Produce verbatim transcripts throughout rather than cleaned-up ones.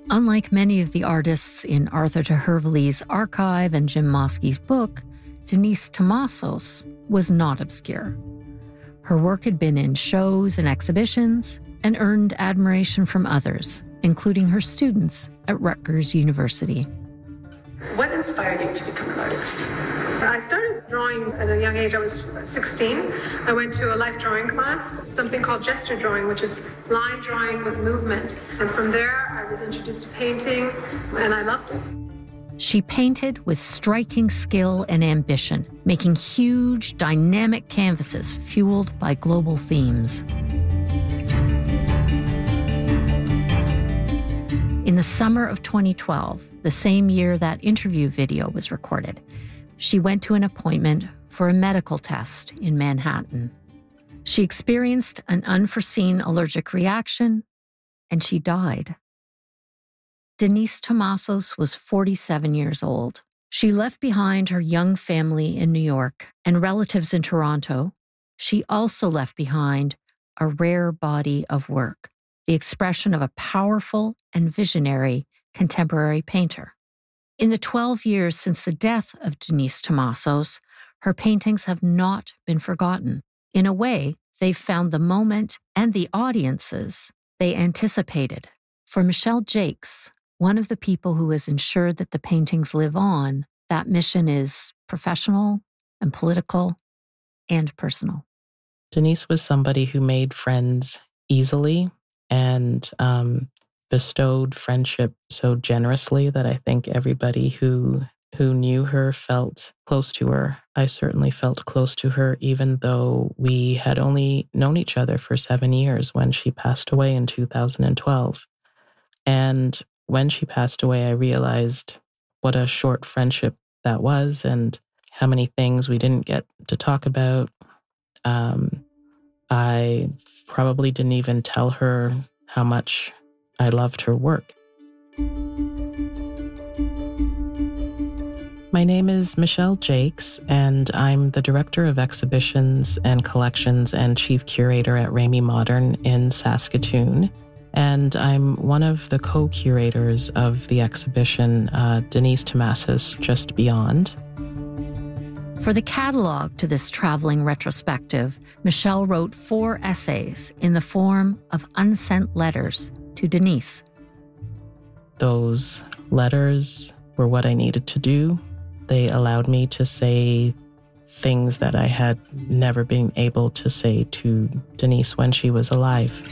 Unlike many of the artists in Arthur Terhervely's archive and Jim Moskey's book, Denise Thomasos was not obscure. Her work had been in shows and exhibitions and earned admiration from others, including her students at Rutgers University. What inspired you to become an artist? I started drawing at a young age. I was sixteen. I went to a life drawing class, something called gesture drawing, which is line drawing with movement. And from there, I was introduced to painting, and I loved it. She painted with striking skill and ambition, making huge, dynamic canvases fueled by global themes. In the summer of twenty twelve, the same year that interview video was recorded, she went to an appointment for a medical test in Manhattan. She experienced an unforeseen allergic reaction, and she died. Denise Thomasos was forty-seven years old. She left behind her young family in New York and relatives in Toronto. She also left behind a rare body of work, the expression of a powerful and visionary contemporary painter. In the twelve years since the death of Denise Thomasos, her paintings have not been forgotten. In a way, they've found the moment and the audiences they anticipated. For Michelle Jakes, one of the people who has ensured that the paintings live on, that mission is professional and political and personal. Denise was somebody who made friends easily and um, bestowed friendship so generously that I think everybody who who knew her felt close to her. I certainly felt close to her, even though we had only known each other for seven years when she passed away in two thousand twelve. And when she passed away, I realized what a short friendship that was and how many things we didn't get to talk about. Um, I probably didn't even tell her how much I loved her work. My name is Michelle Jakes, and I'm the Director of Exhibitions and Collections and Chief Curator at Ramey Modern in Saskatoon. And I'm one of the co-curators of the exhibition, uh, Denise Thomasos, Just Beyond. For the catalog to this traveling retrospective, Michelle wrote four essays in the form of unsent letters to Denise. Those letters were what I needed to do. They allowed me to say things that I had never been able to say to Denise when she was alive.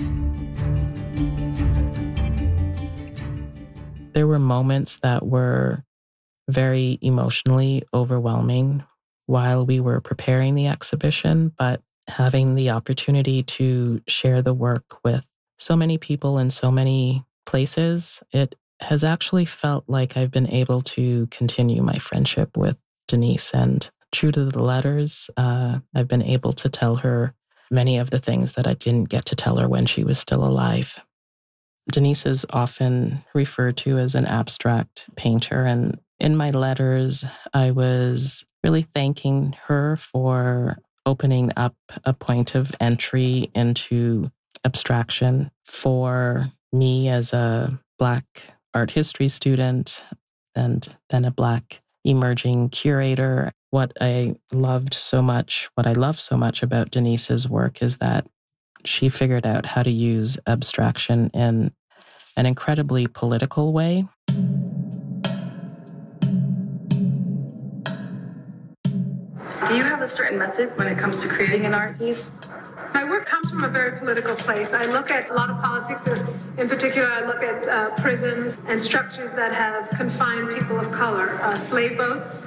There were moments that were very emotionally overwhelming while we were preparing the exhibition, but having the opportunity to share the work with so many people in so many places, it has actually felt like I've been able to continue my friendship with Denise. And true to the letters, uh, I've been able to tell her many of the things that I didn't get to tell her when she was still alive. Denise is often referred to as an abstract painter, and in my letters, I was really thanking her for opening up a point of entry into abstraction for me as a Black art history student and then a Black emerging curator. What I loved so much, what I love so much about Denise's work is that she figured out how to use abstraction in an incredibly political way. Do you have a certain method when it comes to creating an art piece? My work comes from a very political place. I look at a lot of politics. In particular, I look at uh, prisons and structures that have confined people of color, uh, slave boats.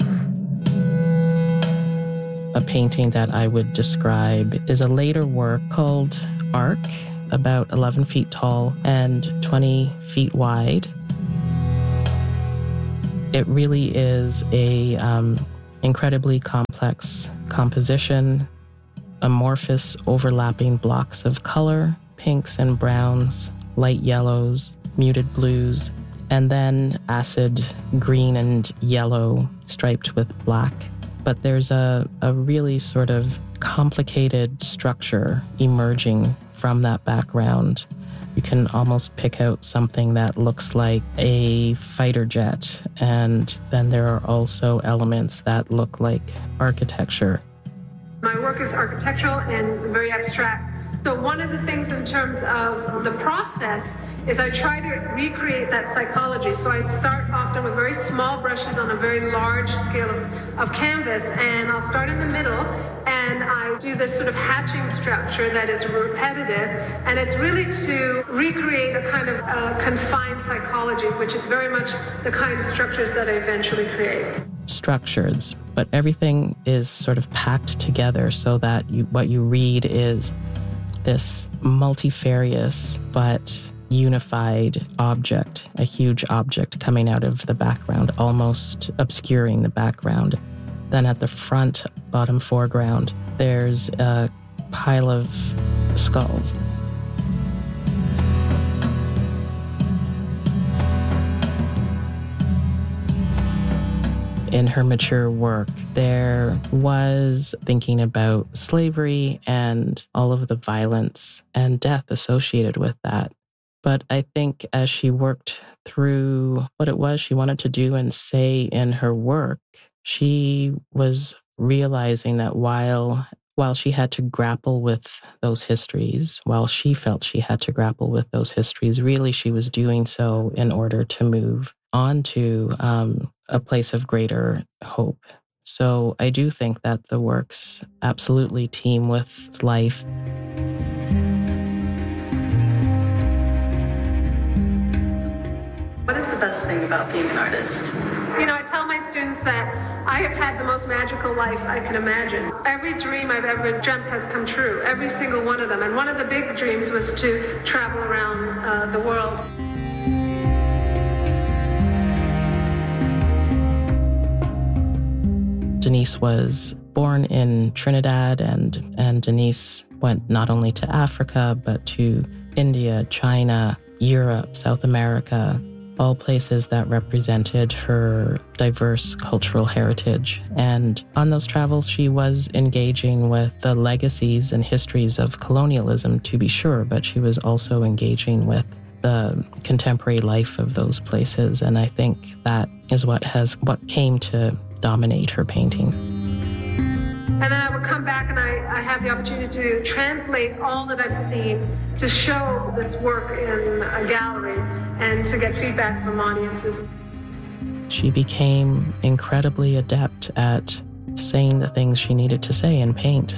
A painting that I would describe is a later work called Arc, about eleven feet tall and twenty feet wide. It really is a um, incredibly complex composition, amorphous overlapping blocks of color, pinks and browns, light yellows, muted blues, and then acid green and yellow striped with black. But there's a, a really sort of complicated structure emerging from that background You can almost pick out something that looks like a fighter jet. And then there are also elements that look like architecture. My work is architectural and very abstract. So one of the things in terms of the process is I try to recreate that psychology. So I start often with very small brushes on a very large scale of, of canvas, and I'll start in the middle, and I do this sort of hatching structure that is repetitive, and it's really to recreate a kind of uh, confined psychology, which is very much the kind of structures that I eventually create. Structures, but everything is sort of packed together so that you, what you read is this multifarious but unified object, a huge object coming out of the background, almost obscuring the background. Then at the front, bottom foreground, there's a pile of skulls. In her mature work, there was thinking about slavery and all of the violence and death associated with that. But I think as she worked through what it was she wanted to do and say in her work, she was realizing that while while she had to grapple with those histories, while she felt she had to grapple with those histories, really she was doing so in order to move on to um, a place of greater hope. So I do think that the works absolutely teem with life. What is the best thing about being an artist? You know, I tell my students that I have had the most magical life I can imagine. Every dream I've ever dreamt has come true, every single one of them. And one of the big dreams was to travel around uh, the world. Denise was born in Trinidad, and, and Denise went not only to Africa, but to India, China, Europe, South America, all places that represented her diverse cultural heritage. And on those travels, she was engaging with the legacies and histories of colonialism, to be sure, but she was also engaging with the contemporary life of those places. And I think that is what has what came to dominate her painting. And then I would come back and I, I have the opportunity to translate all that I've seen, to show this work in a gallery, and to get feedback from audiences. She became incredibly adept at saying the things she needed to say in paint.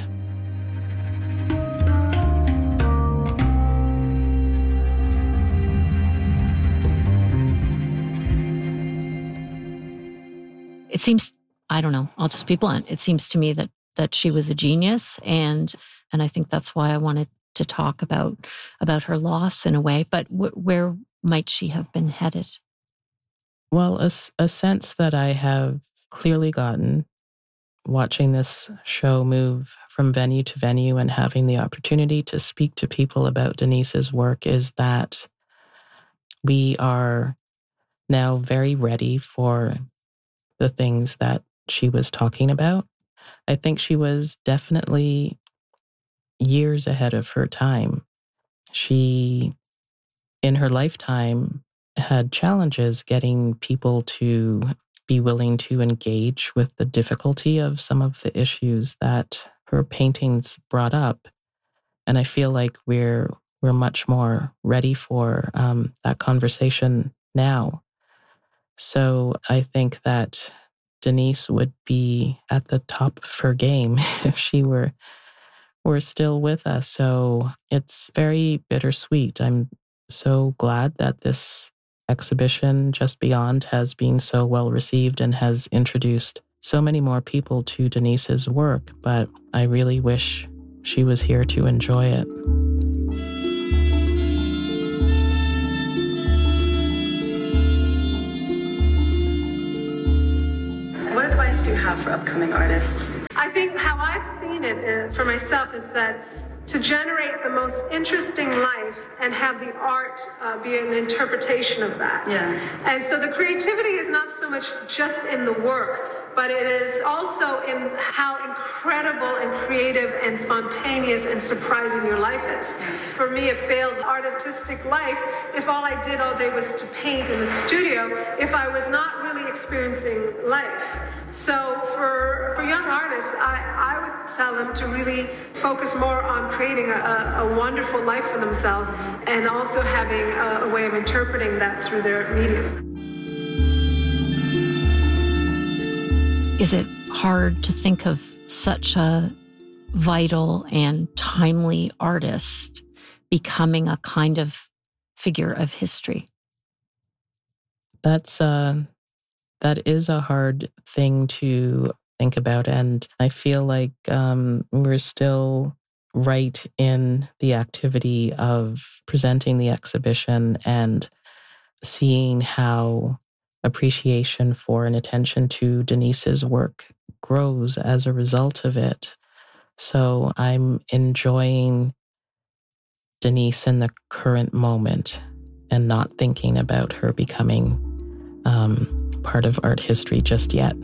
It seems, I don't know, I'll just be blunt. It seems to me that that she was a genius, and and I think that's why I wanted to talk about about her loss in a way. But w- where might she have been headed? Well, a, a sense that I have clearly gotten watching this show move from venue to venue and having the opportunity to speak to people about Denise's work is that we are now very ready for the things that she was talking about. I think she was definitely years ahead of her time. She, in her lifetime, had challenges getting people to be willing to engage with the difficulty of some of the issues that her paintings brought up. And I feel like we're we're much more ready for um, that conversation now. So I think that Denise would be at the top of her game if she were were still with us. So it's very bittersweet. I'm so glad that this exhibition, Just Beyond, has been so well received and has introduced so many more people to Denise's work, but I really wish she was here to enjoy it. What advice do you have for upcoming artists? I think how I've seen it uh, for myself is that to generate the most interesting life and have the art uh, be an interpretation of that. Yeah. And so the creativity is not so much just in the work, but it is also in how incredible and creative and spontaneous and surprising your life is. For me, a failed artistic life, if all I did all day was to paint in the studio, if I was not really experiencing life. So for, for young artists, I, I would tell them to really focus more on creating a, a wonderful life for themselves and also having a, a way of interpreting that through their medium. Is it hard to think of such a vital and timely artist becoming a kind of figure of history? That's uh, that is a hard thing to think about. And I feel like um, we're still right in the activity of presenting the exhibition and seeing how appreciation for and attention to Denise's work grows as a result of it. So I'm enjoying Denise in the current moment and not thinking about her becoming um, part of art history just yet.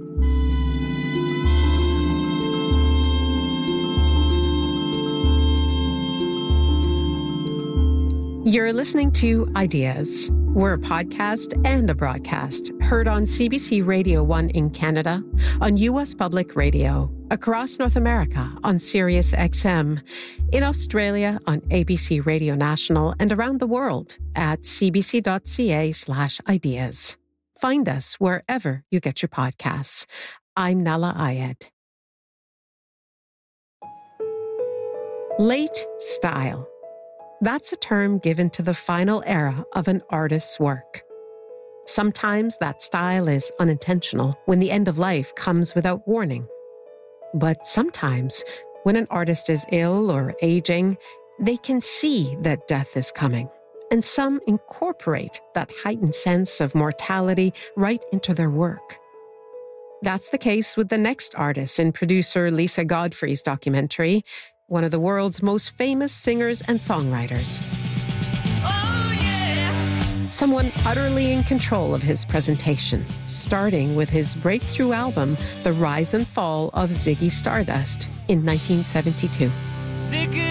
You're listening to Ideas. We're a podcast and a broadcast heard on C B C Radio one in Canada, on U S Public Radio, across North America on Sirius X M, in Australia on A B C Radio National, and around the world at cbc.ca slash ideas. Find us wherever you get your podcasts. I'm Nala Ayed. Late style. That's a term given to the final era of an artist's work. Sometimes that style is unintentional when the end of life comes without warning. But sometimes, when an artist is ill or aging, they can see that death is coming. And some incorporate that heightened sense of mortality right into their work. That's the case with the next artist in producer Lisa Godfrey's documentary, one of the world's most famous singers and songwriters. Oh, yeah. Someone utterly in control of his presentation, starting with his breakthrough album, The Rise and Fall of Ziggy Stardust, in nineteen seventy-two. Ziggy.